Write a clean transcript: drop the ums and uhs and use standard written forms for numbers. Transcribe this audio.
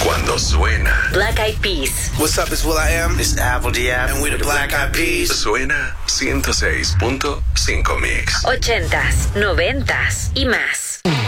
Cuando suena. Black Eyed Peas. What's up, it's will.i.am. It's Apple D.App. And we're the Black Eyed Peas. Suena 106.5 Mix. 80s, 90s y más.